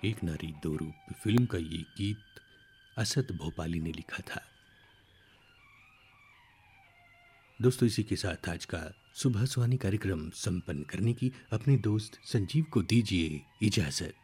एक नारी दो रूप फिल्म का ये गीत असद भोपाली ने लिखा था। दोस्तों, इसी के साथ आज का सुबह सुहानी कार्यक्रम संपन्न करने की अपने दोस्त संजीव को दीजिए इजाजत।